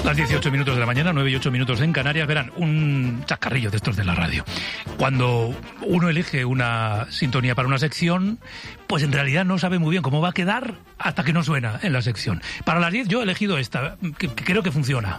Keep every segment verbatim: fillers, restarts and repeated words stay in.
Las dieciocho minutos de la mañana, nueve y ocho minutos en Canarias. Verán, un chascarrillo de estos de la radio. Cuando uno elige una sintonía para una sección, pues en realidad no sabe muy bien cómo va a quedar hasta que no suena en la sección. Para las diez yo he elegido esta, que, que creo que funciona.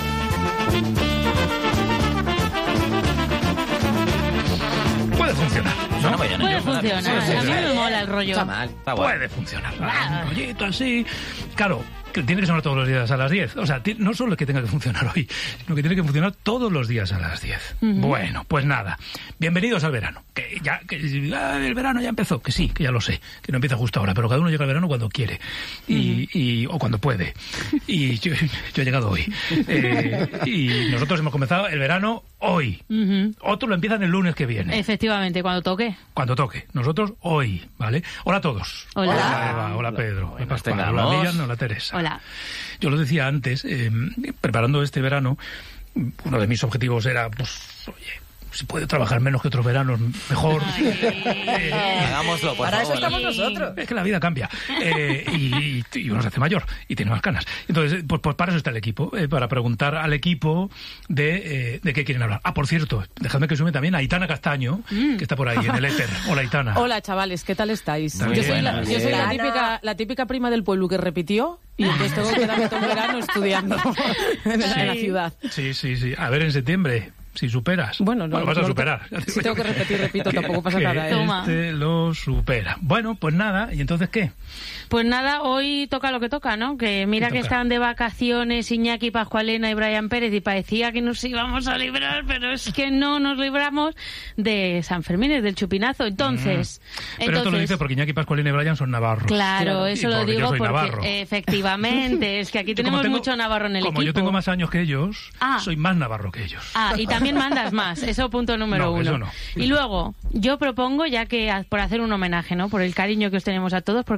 Puede funcionar, ¿no? No, bueno, Puede yo, funcionar. sí, sí, A mí sí. me mola el rollo. Está mal, está guay. Puede funcionar. Ah. Un rollito así. Claro, que tiene que sonar todos los días a las diez. O sea, ti- no solo es que tenga que funcionar hoy, sino que tiene que funcionar todos los días a las diez. Uh-huh. Bueno, pues nada. Bienvenidos al verano. Que ya, que ah, el verano ya empezó. Que sí, que ya lo sé. Que no empieza justo ahora. Pero cada uno llega al verano cuando quiere. Y, uh-huh. y, o cuando puede. Y yo, yo he llegado hoy. Eh, y nosotros hemos comenzado el verano hoy. Uh-huh. Otros lo empiezan el lunes que viene. Efectivamente, cuando toque. Cuando toque. Nosotros hoy, ¿vale? Hola a todos. Hola. Hola Eva, hola Pedro, hola Pascual, tengamos. hola Miriam, hola Teresa. Hola. Yo lo decía antes, eh, preparando este verano, uno de mis objetivos era, pues, oye, si puede trabajar menos que otros veranos, mejor. Ay. Hagámoslo, por Para favor. eso estamos nosotros. Es que la vida cambia. Eh, y, y uno se hace mayor y tiene más canas. Entonces, pues, pues para eso está el equipo, eh, para preguntar al equipo de, eh, de qué quieren hablar. Ah, por cierto, dejadme que sume también a Aitana Castaño, mm. que está por ahí en el éter. Hola, Aitana. Hola, chavales, ¿qué tal estáis? Muy Yo bien, soy, la, muy yo soy la, bien. típica, la típica prima del pueblo que repitió y entonces tengo que quedarme todo el verano estudiando en, en la ciudad. Sí, sí, sí. A ver, en septiembre. Si superas. Bueno, no, bueno, vas a no, superar. Si tengo que repetir, repito, tampoco pasa que nada. ¿eh? Toma. Este lo supera. Bueno, pues nada. ¿Y entonces qué? Pues nada, hoy toca lo que toca, ¿no? Que mira ¿Qué que toca? estaban de vacaciones Iñaki Pascualena y Brian Pérez y parecía que nos íbamos a librar, pero es que no nos libramos de San Fermín, del chupinazo. Entonces, Mm. Pero entonces esto lo dice porque Iñaki Pascualina y Brian son navarros. Claro, Claro. eso Y lo porque yo digo soy porque navarro. efectivamente, es que aquí Yo como tenemos tengo- mucho navarro en el como equipo. yo tengo más años que ellos, Ah. soy más navarro que ellos. Ah, y también mandas más, eso punto número No, uno. eso no. Y luego, yo propongo, ya que a- por hacer un homenaje, ¿no? Por el cariño que os tenemos a todos, porque